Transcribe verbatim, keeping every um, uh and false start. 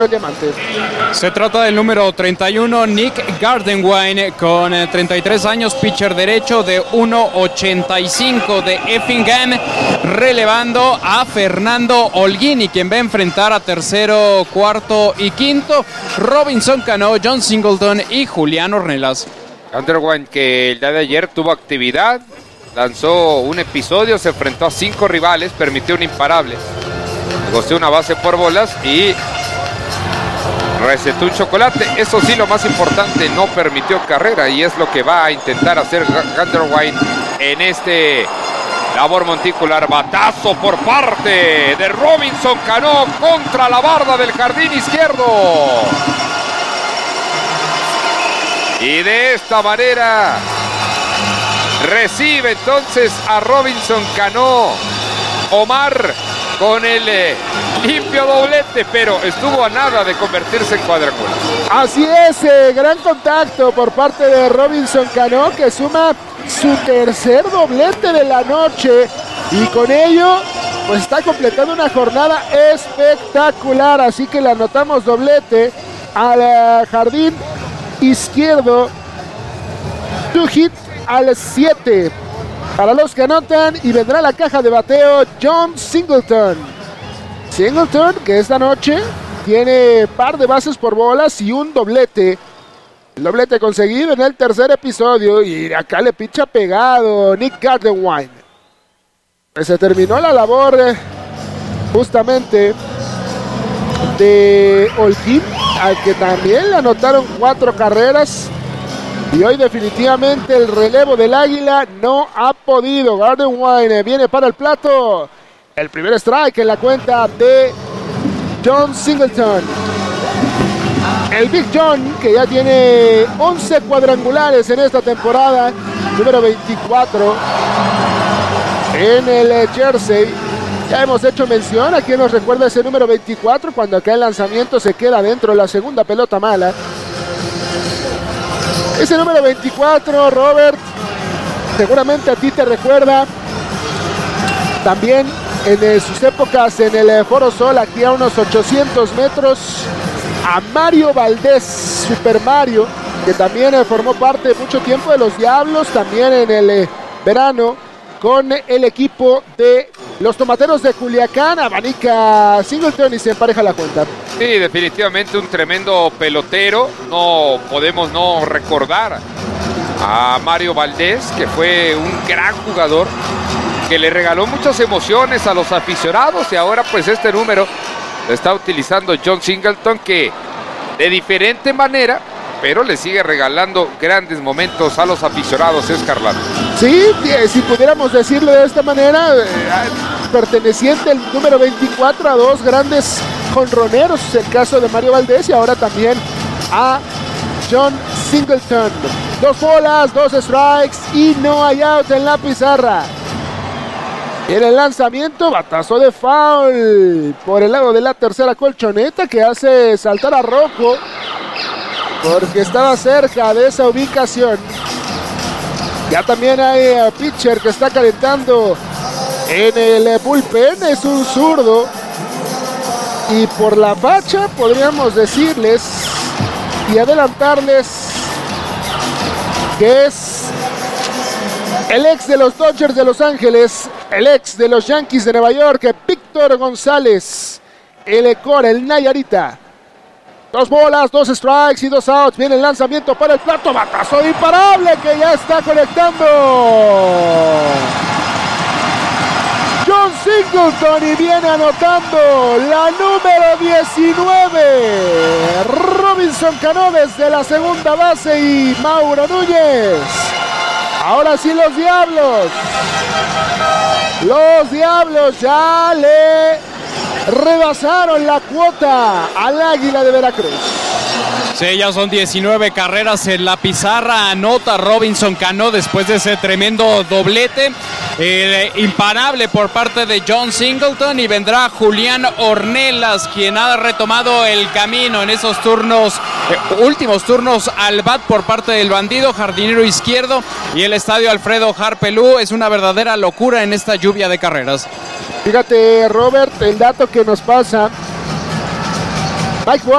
el diamante. Se trata del número treinta y uno, Nick Gardenwine, con treinta y tres años, pitcher derecho de uno ochenta y cinco de Effingham, relevando a Fernando Holguín, y quien va a enfrentar a tercero, cuarto y quinto, Robinson Cano, John Singleton y Julián Ornelas. Gardenwine, que el día de ayer tuvo actividad, lanzó un episodio, se enfrentó a cinco rivales, permitió un imparable, negociou una base por bolas y recetó un chocolate. Eso sí, lo más importante, no permitió carrera, y es lo que va a intentar hacer Gardenwine en este labor monticular. Batazo por parte de Robinson Cano contra la barda del jardín izquierdo. Y de esta manera recibe entonces a Robinson Cano Omar con el eh, limpio doblete, pero estuvo a nada de convertirse en cuadrangular. Así es, eh, gran contacto por parte de Robinson Cano, que suma su tercer doblete de la noche, y con ello pues está completando una jornada espectacular. Así que le anotamos doblete al jardín izquierdo. Two hit al siete para los que anotan, y vendrá la caja de bateo John Singleton. Singleton, que esta noche tiene par de bases por bolas y un doblete. El doblete conseguido en el tercer episodio, y acá le picha pegado Nick Gardenwine. Pues se terminó la labor eh, justamente de Holguín, al que también le anotaron cuatro carreras. Y hoy definitivamente el relevo del Águila no ha podido. Gardenwine viene para el plato. El primer strike en la cuenta de John Singleton. El Big John, que ya tiene once cuadrangulares en esta temporada, número veinticuatro en el jersey. Ya hemos hecho mención a quien nos recuerda ese número veinticuatro, cuando acá el lanzamiento se queda dentro de la segunda pelota mala. Ese número veinticuatro, Robert, seguramente a ti te recuerda también en eh, sus épocas en el eh, Foro Sol, aquí a unos ochocientos metros, a Mario Valdés, Super Mario, que también eh, formó parte mucho tiempo de los Diablos, también en el eh, verano con el equipo de los Tomateros de Culiacán. Abanica Singleton y se empareja la cuenta. Sí, definitivamente un tremendo pelotero. No podemos no recordar a Mario Valdés, que fue un gran jugador, que le regaló muchas emociones a los aficionados, y ahora pues este número lo está utilizando John Singleton, que de diferente manera, pero le sigue regalando grandes momentos a los aficionados escarlatas. Sí, si pudiéramos decirlo de esta manera, eh, perteneciente el número veinticuatro a dos grandes jonroneros, el caso de Mario Valdés y ahora también a John Singleton. Dos bolas, dos strikes y no hay out en la pizarra. En el lanzamiento, batazo de foul por el lado de la tercera colchoneta, que hace saltar a Rocco porque estaba cerca de esa ubicación. Ya también hay uh, pitcher que está calentando en el bullpen, es un zurdo, y por la facha podríamos decirles y adelantarles que es el ex de los Dodgers de Los Ángeles, el ex de los Yankees de Nueva York, Víctor González, el Cora, el Nayarita. Dos bolas, dos strikes y dos outs. Viene el lanzamiento para el plato. Batazo imparable que ya está conectando John Singleton, y viene anotando la número diecinueve. Robinson Cano desde la segunda base y Mauro Núñez. Ahora sí los Diablos. Los Diablos ya le rebasaron la cuota al Águila de Veracruz. Sí, ya son diecinueve carreras en la pizarra. Anota Robinson Cano después de ese tremendo doblete. Eh, imparable por parte de John Singleton, y vendrá Julián Ornelas, quien ha retomado el camino en esos turnos, eh, últimos turnos al bat por parte del bandido, jardinero izquierdo, y el estadio Alfredo Harpelú es una verdadera locura en esta lluvia de carreras. Fíjate, Robert, el dato que nos pasa Mike